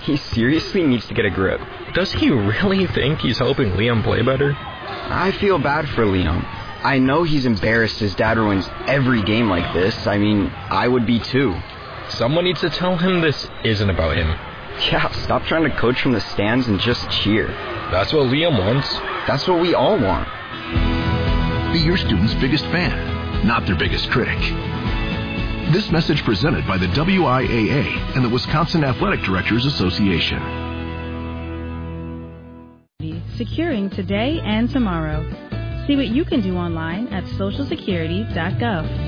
He seriously needs to get a grip. Does he really think he's helping Liam play better? I feel bad for Liam. I know he's embarrassed his dad ruins every game like this. I mean, I would be too. Someone needs to tell him this isn't about him. Yeah, stop trying to coach from the stands and just cheer. That's what Liam wants. That's what we all want. Be your student's biggest fan, not their biggest critic. This message presented by the WIAA and the Wisconsin Athletic Directors Association. Securing today and tomorrow. See what you can do online at socialsecurity.gov.